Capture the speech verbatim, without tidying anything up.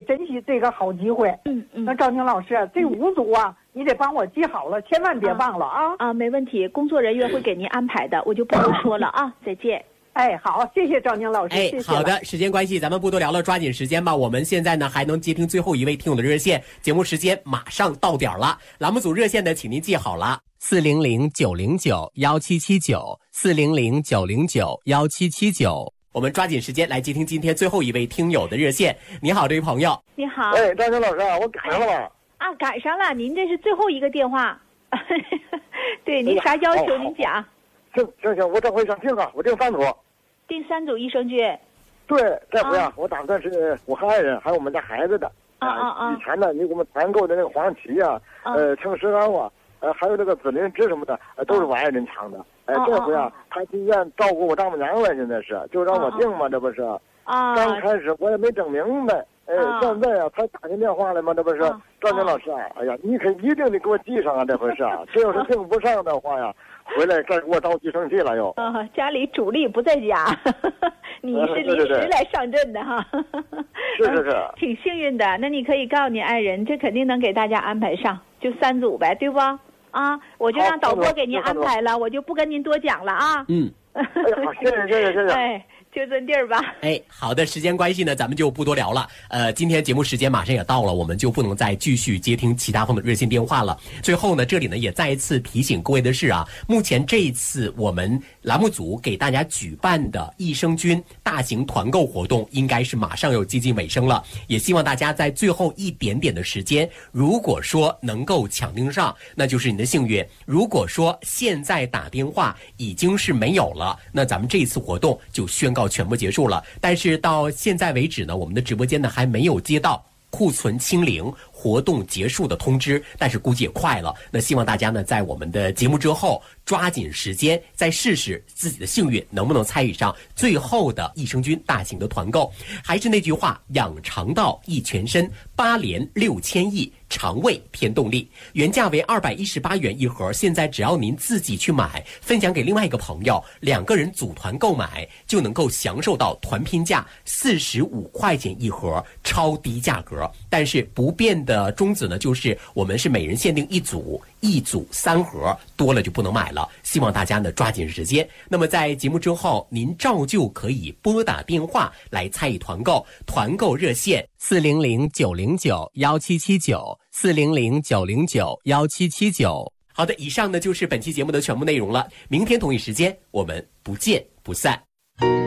珍惜这个好机会。 嗯嗯。 那赵宁老师，这五组啊，你得帮我记好了，千万别忘了啊。 啊，没问题，工作人员会给您安排的，我就不多说了啊。再见。 哎，好，谢谢赵宁老师。 哎， 谢谢好的，时间关系，咱们不多聊了，抓紧时间吧。我们现在呢还能接听最后一位听友的热线，节目时间马上到点了。栏目组热线呢，请您记好了，四零零九零九幺七七九，四零零九零九幺七七九。我们抓紧时间来接听今天最后一位听友的热线。你好，这位朋友。 你好。 哎，赵宁老师，我赶上了吧？ 啊，赶上了，您这是最后一个电话。对，您啥要求您讲。 行行行，我这回想定啊，我定三组。 定三组益生菌。 对，这回啊，啊我打算是我和爱人还有我们家孩子的。 啊啊啊！ 以前呢，你给我们团购的那个黄芪啊， 啊呃，青石膏啊，呃，还有那个紫鳞脂什么的，呃，都是我爱人抢的。哎、呃，这回啊，他去医院照顾我丈母娘了，现在是就让我定嘛，这不是？ 啊。 刚开始我也没整明白，哎，现在啊，他打进电话来嘛，这不是？赵宁老师啊，哎呀，你可一定得给我记上啊，这回是啊，这要是定不上的话呀。回来该给我着急生气了又。 啊，家里主力不在家，你是临时来上阵的哈。 是是是， 挺幸运的。那你可以告诉你爱人，这肯定能给大家安排上，就三组呗，对不？啊，我就让导播给您安排了，我就不跟您多讲了啊。 嗯。 哎呀，谢谢谢谢谢谢。 哎。就这地儿吧。 哎，好的，时间关系呢，咱们就不多聊了。呃，今天节目时间马上也到了，我们就不能再继续接听其他方的热线电话了。最后呢，这里呢也再一次提醒各位的是啊，目前这一次我们栏目组给大家举办的益生菌大型团购活动，应该是马上要接近尾声了。也希望大家在最后一点点的时间，如果说能够抢订上，那就是你的幸运；如果说现在打电话已经是没有了，那咱们这一次活动就宣告全部结束了。但是到现在为止呢，我们的直播间呢还没有接到库存清零活动结束的通知，但是估计也快了。那希望大家呢在我们的节目之后抓紧时间再试试自己的幸运能不能参与上最后的益生菌大型的团购。还是那句话，养肠道益全身，八连六千亿，肠胃添动力。原价为二百一十八元一盒，现在只要您自己去买，分享给另外一个朋友，两个人组团购买就能够享受到团拼价四十五块钱一盒，超低价格。但是不变的宗旨呢，就是我们是每人限定一组，一组三盒，多了就不能买了。希望大家呢抓紧时间。那么在节目之后，您照旧可以拨打电话来参与团购，团购热线四零零九零九幺七七九，四零零九零九幺七七九。好的，以上呢就是本期节目的全部内容了。明天同一时间，我们不见不散。